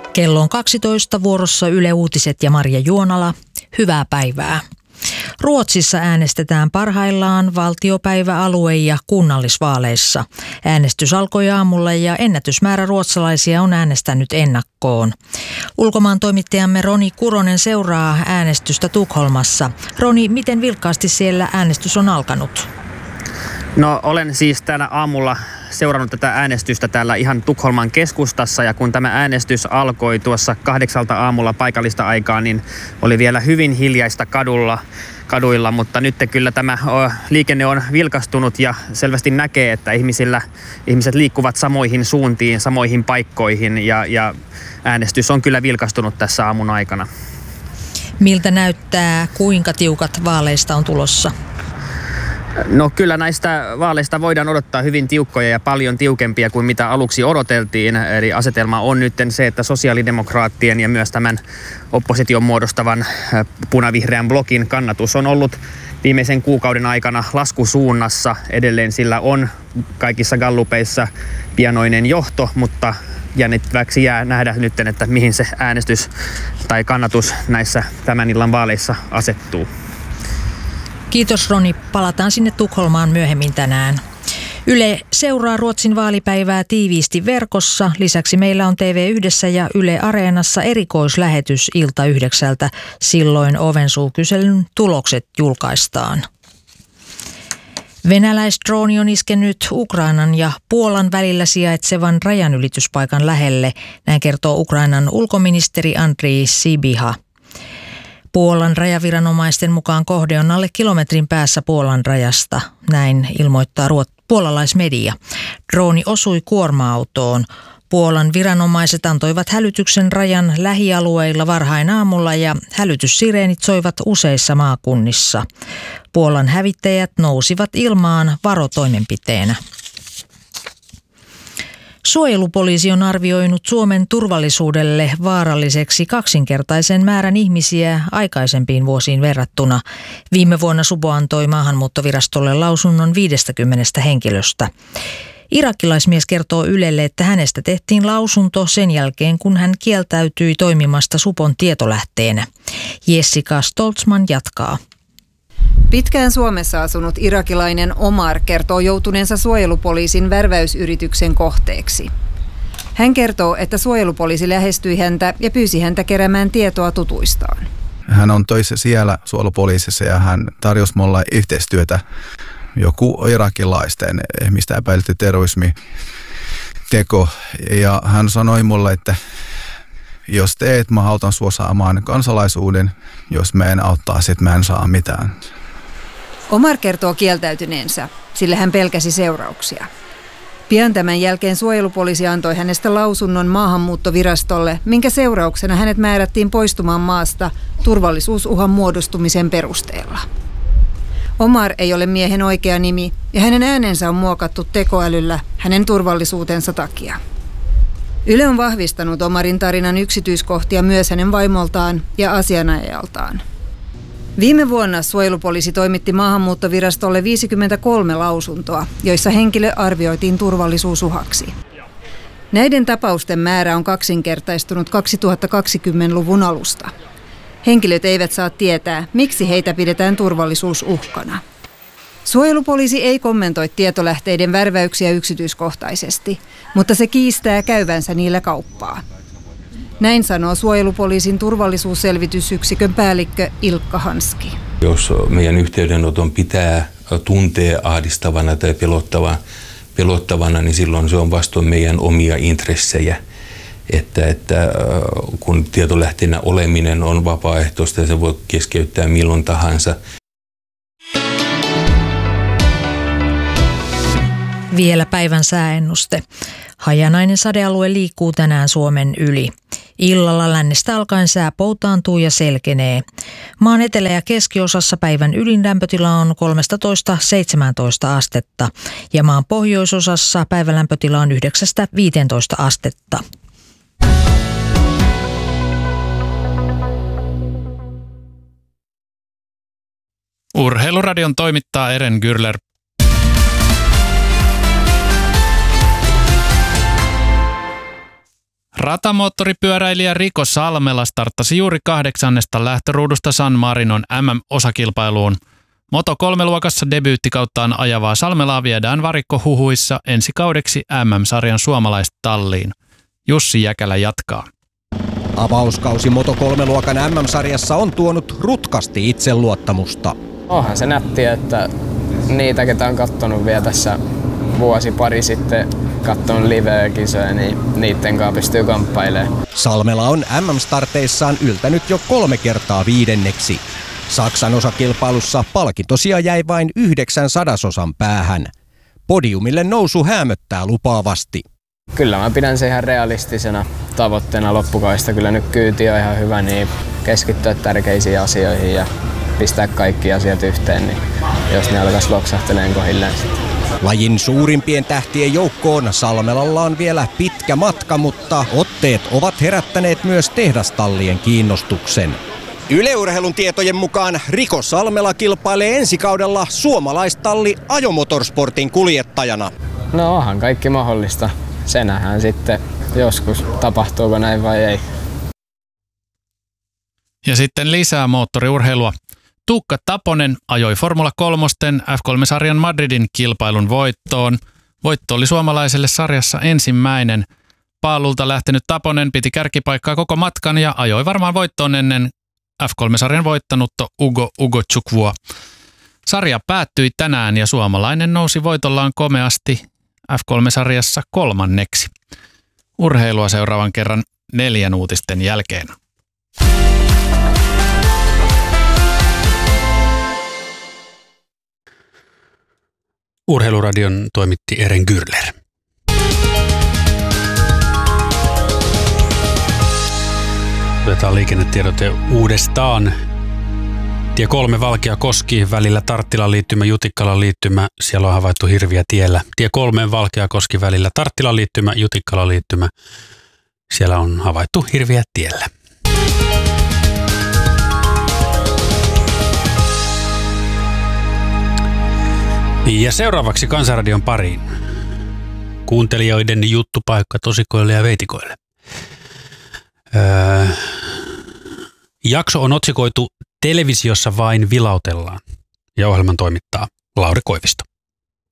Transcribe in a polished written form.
Kello on 12, vuorossa Yle Uutiset ja Marja Juonala. Hyvää päivää. Ruotsissa äänestetään parhaillaan valtiopäiväalue- ja kunnallisvaaleissa. Äänestys alkoi aamulla ja ennätysmäärä ruotsalaisia on äänestänyt ennakkoon. Ulkomaan toimittajamme Roni Kuronen seuraa äänestystä Tukholmassa. Roni, miten vilkkaasti siellä äänestys on alkanut? No, olen siis tänä aamulla seurannut tätä äänestystä täällä ihan Tukholman keskustassa, ja kun tämä äänestys alkoi tuossa 8 aamulla paikallista aikaa, niin oli vielä hyvin hiljaista kaduilla, mutta nyt kyllä tämä liikenne on vilkastunut ja selvästi näkee, että ihmiset liikkuvat samoihin suuntiin, samoihin paikkoihin ja äänestys on kyllä vilkastunut tässä aamun aikana. Miltä näyttää, kuinka tiukat vaaleista on tulossa? No kyllä näistä vaaleista voidaan odottaa hyvin tiukkoja ja paljon tiukempia kuin mitä aluksi odoteltiin. Eli asetelma on nyt se, että sosiaalidemokraattien ja myös tämän opposition muodostavan punavihreän blokin kannatus on ollut viimeisen kuukauden aikana laskusuunnassa. Edelleen sillä on kaikissa gallupeissa pienoinen johto, mutta jännittäväksi jää nähdä nyt, että mihin se äänestys tai kannatus näissä tämän illan vaaleissa asettuu. Kiitos Roni. Palataan sinne Tukholmaan myöhemmin tänään. Yle seuraa Ruotsin vaalipäivää tiiviisti verkossa. Lisäksi meillä on TV1 ja Yle Areenassa erikoislähetys ilta 9. Silloin Ovensuukyselyn tulokset julkaistaan. Venäläisdrooni on iskenyt Ukrainan ja Puolan välillä sijaitsevan rajanylityspaikan lähelle. Näin kertoo Ukrainan ulkoministeri Andrii Sybiha. Puolan rajaviranomaisten mukaan kohde on alle kilometrin päässä Puolan rajasta, näin ilmoittaa puolalaismedia. Drooni osui kuorma-autoon. Puolan viranomaiset antoivat hälytyksen rajan lähialueilla varhain aamulla ja hälytyssireenit soivat useissa maakunnissa. Puolan hävittäjät nousivat ilmaan varotoimenpiteenä. Suojelupoliisi on arvioinut Suomen turvallisuudelle vaaralliseksi kaksinkertaisen määrän ihmisiä aikaisempiin vuosiin verrattuna. Viime vuonna Supo antoi maahanmuuttovirastolle lausunnon 50 henkilöstä. Irakilaismies kertoo Ylelle, että hänestä tehtiin lausunto sen jälkeen, kun hän kieltäytyi toimimasta Supon tietolähteenä. Jessica Stoltzman jatkaa. Pitkään Suomessa asunut irakilainen Omar kertoo joutuneensa suojelupoliisin värväysyrityksen kohteeksi. Hän kertoo, että suojelupoliisi lähestyi häntä ja pyysi häntä keräämään tietoa tutuistaan. Hän on töissä siellä suojelupoliisissa ja hän tarjosi mulle yhteistyötä joku irakilaisten ihmistä epäilty terrorismiteko. Ja hän sanoi mulle, että jos teet, mä autan sua saamaan kansalaisuuden. Jos mä en auttaa, sit mä en saa mitään. Omar kertoo kieltäytyneensä, sillä hän pelkäsi seurauksia. Pian tämän jälkeen suojelupoliisi antoi hänestä lausunnon maahanmuuttovirastolle, minkä seurauksena hänet määrättiin poistumaan maasta turvallisuusuhan muodostumisen perusteella. Omar ei ole miehen oikea nimi ja hänen äänensä on muokattu tekoälyllä hänen turvallisuutensa takia. Yle on vahvistanut Omarin tarinan yksityiskohtia myös hänen vaimoltaan ja asianajajaltaan. Viime vuonna suojelupoliisi toimitti maahanmuuttovirastolle 53 lausuntoa, joissa henkilö arvioitiin turvallisuusuhaksi. Näiden tapausten määrä on kaksinkertaistunut 2020-luvun alusta. Henkilöt eivät saa tietää, miksi heitä pidetään turvallisuusuhkana. Suojelupoliisi ei kommentoi tietolähteiden värväyksiä yksityiskohtaisesti, mutta se kiistää käyvänsä niillä kauppaa. Näin sanoo suojelupoliisin turvallisuusselvitysyksikön päällikkö Ilkka Hanski. Jos meidän yhteydenoton pitää tuntea ahdistavana tai pelottavana, niin silloin se on vastoin meidän omia intressejä. Että kun tietolähteenä oleminen on vapaaehtoista ja se voi keskeyttää milloin tahansa. Vielä päivän sääennuste. Hajanainen sadealue liikkuu tänään Suomen yli. Illalla lännestä alkaen sää poutaantuu ja selkenee. Maan etelä- ja keskiosassa päivän ylin lämpötila on 13–17 astetta ja maan pohjoisosassa päivän lämpötila on 9–15 astetta. Urheiluradion toimittaa Eren Gürler. Ratamoottoripyöräilijä Rico Salmela starttasi juuri 8. lähtöruudusta San Marinon MM-osakilpailuun. Moto3-luokassa debyyttikauttaan ajavaa Salmelaa viedään varikkohuhuissa ensi kaudeksi MM-sarjan suomalaistalliin. Jussi Jäkälä jatkaa. Avauskausi Moto3-luokan MM-sarjassa on tuonut rutkasti itseluottamusta. Onhan se nättiä, että niitä, ketä on kattonut vielä tässä vuosi pari sitten, katsonut live-kisoja, niin niitten kanssa pystyy kamppailemaan. Salmela on MM-starteissaan yltänyt jo 3 kertaa 5. Saksan osakilpailussa palkintosia jäi vain 9/100 päähän. Podiumille nousu häämöttää lupaavasti. Kyllä mä pidän se ihan realistisena tavoitteena loppukaista. Kyllä nyt kyyti on ihan hyvä, niin keskittyä tärkeisiin asioihin ja pistää kaikki asiat yhteen, niin jos ne alkaisi loksahteleen kohdilleen sitten. Lajin suurimpien tähtien joukkoon Salmelalla on vielä pitkä matka, mutta otteet ovat herättäneet myös tehdastallien kiinnostuksen. Yle Urheilun tietojen mukaan Rico Salmela kilpailee ensi kaudella suomalaistalli Ajomotorsportin kuljettajana. No onhan kaikki mahdollista. Se nähdään sitten joskus, tapahtuuko näin vai ei. Ja sitten lisää moottoriurheilua. Tuukka Taponen ajoi Formula 3 F3-sarjan Madridin kilpailun voittoon. Voitto oli suomalaiselle sarjassa ensimmäinen. Paalulta lähtenyt Taponen piti kärkipaikkaa koko matkan ja ajoi varmaan voittoon ennen F3-sarjan voittanutta Ugo Chukvua. Sarja päättyi tänään ja suomalainen nousi voitollaan komeasti F3-sarjassa 3. Urheilua seuraavan kerran 4 uutisten jälkeen. Urheiluradion toimitti Eren Gürler. Otetaan liikennetiedote uudestaan. Tie 3 Valkeakoski välillä Tarttilan liittymä, Jutikkalan liittymä. Siellä on havaittu hirviä tiellä. Tie 3 Valkeakoski välillä Tarttilan liittymä, Jutikkalan liittymä. Siellä on havaittu hirviä tiellä. Ja seuraavaksi Kansanradion pariin. Kuuntelijoiden juttupaikka tosikoille ja veitikoille. Jakso on otsikoitu Televisiossa vain vilautellaan ja ohjelman toimittaa Lauri Koivisto.